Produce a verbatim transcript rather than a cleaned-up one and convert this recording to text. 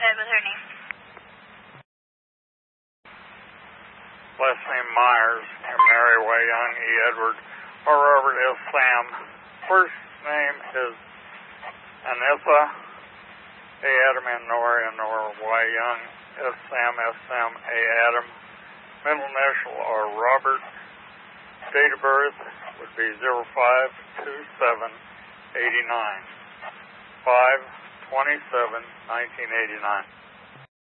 ahead with her name. Last name Myers, and Mary Y. Young, E. Edward, or Robert S. Sam. First name is Anissa A. Adam and Nora and Nora Y. Young, S. Sam, S. Sam, A. Adam. Middle initial are Robert. Date of birth would be zero five two seven eighty-nine. five twenty-seven nineteen eighty-nine.